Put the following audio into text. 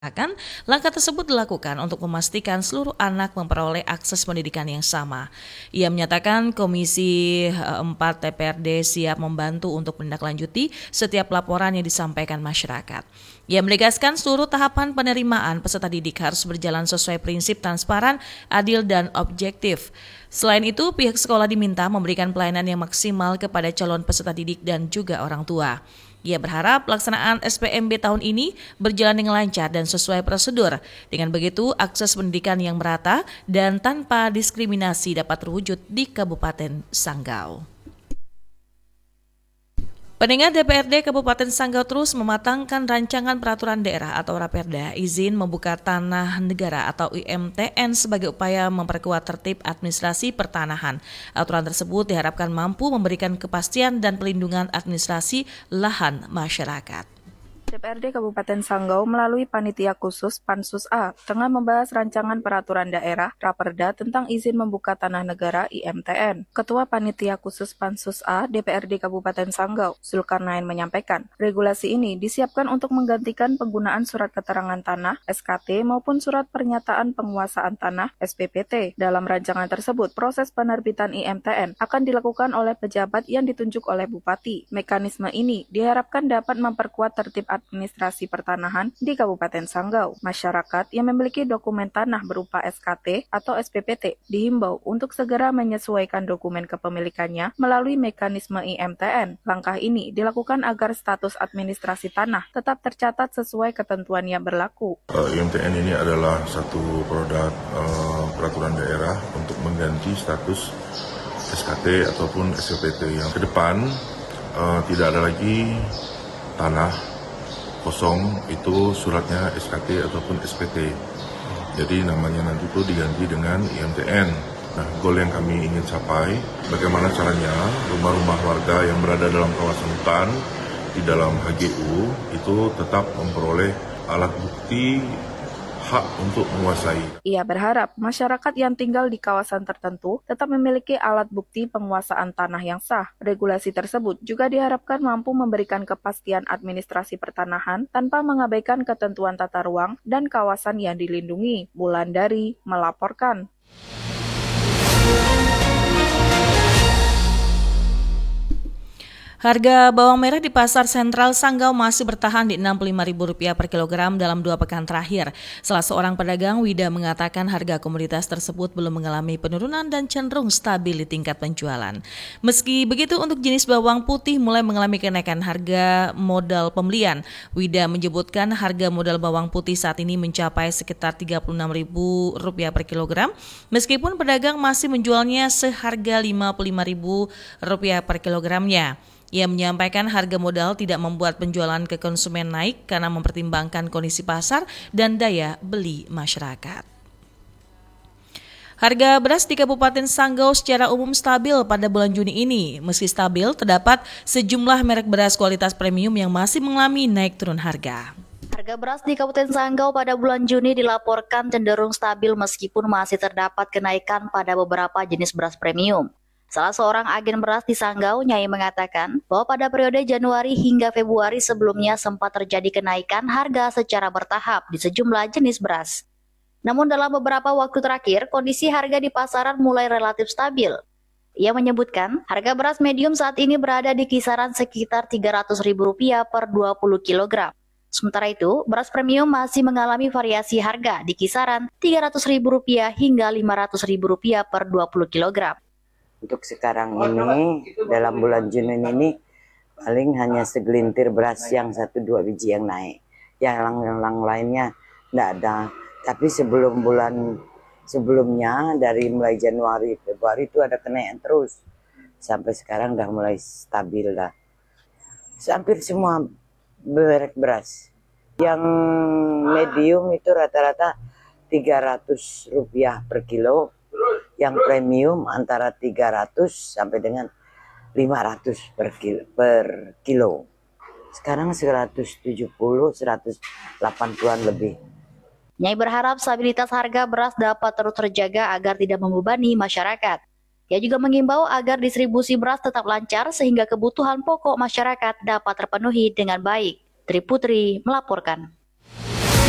Langkah tersebut dilakukan untuk memastikan seluruh anak memperoleh akses pendidikan yang sama. Ia menyatakan Komisi 4 DPRD siap membantu untuk menindaklanjuti setiap laporan yang disampaikan masyarakat. Ia menegaskan seluruh tahapan penerimaan peserta didik harus berjalan sesuai prinsip transparan, adil, dan objektif. Selain itu, pihak sekolah diminta memberikan pelayanan yang maksimal kepada calon peserta didik dan juga orang tua. Ia berharap pelaksanaan SPMB tahun ini berjalan dengan lancar dan sesuai prosedur. Dengan begitu, akses pendidikan yang merata dan tanpa diskriminasi dapat terwujud di Kabupaten Sanggau. Pendengar, DPRD Kabupaten Sanggau terus mematangkan rancangan peraturan daerah atau Raperda izin membuka tanah negara atau IMTN sebagai upaya memperkuat tertib administrasi pertanahan. Aturan tersebut diharapkan mampu memberikan kepastian dan pelindungan administrasi lahan masyarakat. DPRD Kabupaten Sanggau melalui Panitia Khusus Pansus A tengah membahas rancangan peraturan daerah Raperda tentang izin membuka tanah negara IMTN. Ketua Panitia Khusus Pansus A DPRD Kabupaten Sanggau, Zulkarnain menyampaikan, regulasi ini disiapkan untuk menggantikan penggunaan surat keterangan tanah SKT maupun surat pernyataan penguasaan tanah SPPT. Dalam rancangan tersebut, proses penerbitan IMTN akan dilakukan oleh pejabat yang ditunjuk oleh Bupati. Mekanisme ini diharapkan dapat memperkuat tertib administrasi pertanahan di Kabupaten Sanggau. Masyarakat yang memiliki dokumen tanah berupa SKT atau SPPT dihimbau untuk segera menyesuaikan dokumen kepemilikannya melalui mekanisme IMTN. Langkah ini dilakukan agar status administrasi tanah tetap tercatat sesuai ketentuan yang berlaku. IMTN ini adalah satu produk peraturan daerah untuk mengganti status SKT ataupun SPPT yang ke depan tidak ada lagi tanah kosong, itu suratnya SKT ataupun SPT. Jadi namanya nanti itu diganti dengan IMTN. Nah, goal yang kami ingin capai, bagaimana caranya rumah-rumah warga yang berada dalam kawasan hutan di dalam HGU itu tetap memperoleh alat bukti hak untuk menguasai. Ia berharap masyarakat yang tinggal di kawasan tertentu tetap memiliki alat bukti penguasaan tanah yang sah. Regulasi tersebut juga diharapkan mampu memberikan kepastian administrasi pertanahan tanpa mengabaikan ketentuan tata ruang dan kawasan yang dilindungi. Wulandari melaporkan. Harga bawang merah di Pasar Sentral Sanggau masih bertahan di Rp65.000 per kilogram dalam 2 pekan terakhir. Salah seorang pedagang, Wida, mengatakan harga komoditas tersebut belum mengalami penurunan dan cenderung stabil di tingkat penjualan. Meski begitu, untuk jenis bawang putih mulai mengalami kenaikan harga modal pembelian. Wida menyebutkan harga modal bawang putih saat ini mencapai sekitar Rp36.000 per kilogram, meskipun pedagang masih menjualnya seharga Rp55.000 per kilogramnya. Ia menyampaikan harga modal tidak membuat penjualan ke konsumen naik karena mempertimbangkan kondisi pasar dan daya beli masyarakat. Harga beras di Kabupaten Sanggau secara umum stabil pada bulan Juni ini. Meski stabil, terdapat sejumlah merek beras kualitas premium yang masih mengalami naik turun harga. Harga beras di Kabupaten Sanggau pada bulan Juni dilaporkan cenderung stabil meskipun masih terdapat kenaikan pada beberapa jenis beras premium. Salah seorang agen beras di Sanggau, Nyai, mengatakan bahwa pada periode Januari hingga Februari sebelumnya sempat terjadi kenaikan harga secara bertahap di sejumlah jenis beras. Namun dalam beberapa waktu terakhir, kondisi harga di pasaran mulai relatif stabil. Ia menyebutkan harga beras medium saat ini berada di kisaran sekitar Rp300.000 per 20 kg. Sementara itu, beras premium masih mengalami variasi harga di kisaran Rp300.000 hingga Rp500.000 per 20 kg. Untuk sekarang ini, dalam bulan Juni ini, paling hanya segelintir beras yang 1-2 biji yang naik. Yang lainnya tidak ada. Tapi sebelumnya, dari mulai Januari, Februari itu ada kenaikan terus. Sampai sekarang udah mulai stabil lah. Hampir semua merek beras. Yang medium itu rata-rata Rp300 per kilo. Yang premium antara 300 sampai dengan 500 per kilo. Sekarang 170, 180-an lebih. Nyai berharap stabilitas harga beras dapat terus terjaga agar tidak membebani masyarakat. Ia juga mengimbau agar distribusi beras tetap lancar sehingga kebutuhan pokok masyarakat dapat terpenuhi dengan baik. Tri Putri melaporkan.